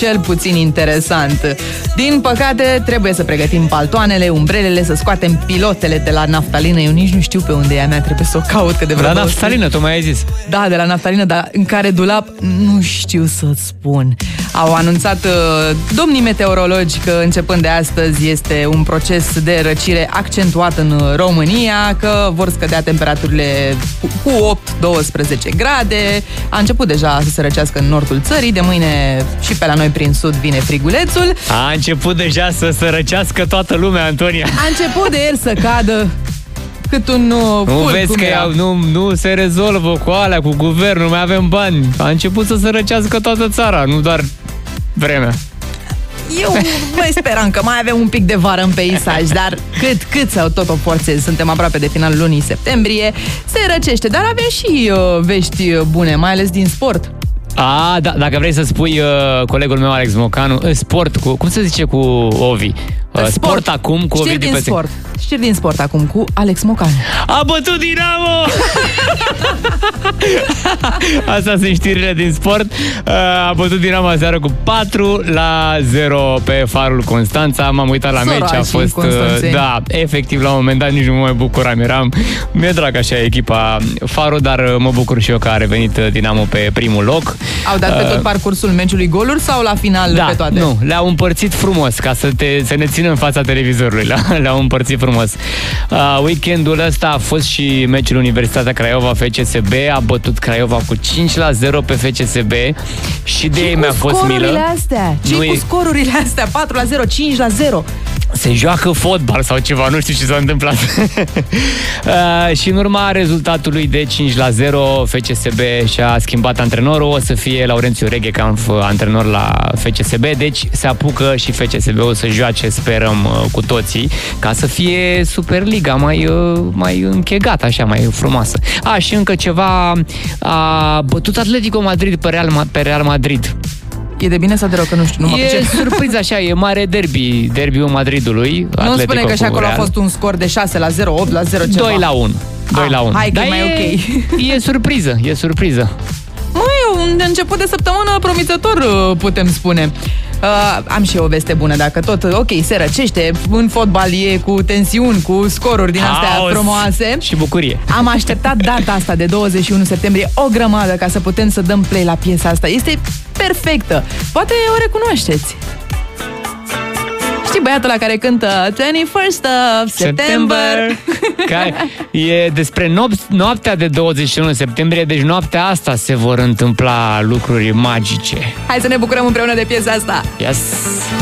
cel puțin interesant. Din păcate, trebuie să pregătim paltoanele, umbrelele, să scoatem pilotele de la naftalină. Eu nici nu știu pe unde e a mea, trebuie să o caut. Că de la naftalină, tu mai ai zis. Da, de la naftalină, dar în care dulap, nu știu să-ți spun. Au anunțat domnii meteorologi că începând de astăzi este un proces de răcire accentuat în România, că vor scădea temperaturile cu 8-12 grade. A început deja să se răcească în nordul țării, de mâine și pe la noi prin sud vine frigulețul. A început deja să se răcească toată lumea, Antonia. A început de ieri să cadă cât un Nu vezi că nu se rezolvă cu alea, cu guvernul, nu mai avem bani. A început să se răcească toată țara, nu doar vremea. Eu mai speram că mai avem un pic de vară în peisaj, dar cât să tot o forțez, suntem aproape de finalul lunii septembrie, se răcește, dar avem și vești bune, mai ales din sport. Da, dacă vrei să spui colegul meu Alex Mocanu, sport cu, cum se zice cu Ovi? Sport acum cu Ovi din sport. Știri din sport acum cu Alex Mocanu. A bătut Dinamo! Astea sunt știrile din sport. A bătut Dinamo aseară cu 4-0 pe Farul Constanța. M-am uitat la meci, a fost da, efectiv la un moment dat nici nu mă mai bucuram. Mi-e drag așa echipa Farul, dar mă bucur și eu că a revenit Dinamo pe primul loc. Au dat pe tot parcursul meciului goluri sau la final pe toate? Nu, le-au împărțit frumos ca să ne țină în fața televizorului. Le-au împărțit frumos. Weekendul ăsta a fost și meciul Universitatea Craiova FCSB, a bătut Craiova cu 5-0 pe FCSB și de ei mi-a fost milă. Ce cu scorurile astea? 4-0, 5-0. Se joacă fotbal sau ceva, nu știu ce s-a întâmplat. Și în urma rezultatului de 5-0, FCSB și-a schimbat antrenorul, o să fie Laurențiu Reghecanf antrenor la FCSB, deci se apucă și FCSB-ul să joace, sperăm cu toții, ca să fie Superliga mai închegat, așa, mai frumoasă. Și încă ceva, a bătut Atletico Madrid pe Real Madrid. E de bine sau de rău, că nu știu, nu mă pricep. E surpriză așa, e mare derbiul Madridului. Nu spune că și acolo a fost un scor de 6-0, 8-0 ceva. 2-1. Hai că e mai ok. E surpriză. Măi, un început de săptămână promițător, putem spune. Am și o veste bună, dacă tot, ok, se răcește, în fotbal e cu tensiuni, cu scoruri din astea frumoase. Și bucurie. Am așteptat data asta de 21 septembrie o grămadă ca să putem să dăm play la piesa asta. Este perfectă. Poate o recunoașteți. Știi băiatul ăla care cântă 21st of September? E despre noaptea de 21 septembrie, deci noaptea asta se vor întâmpla lucruri magice. Hai să ne bucurăm împreună de piesa asta. Yes!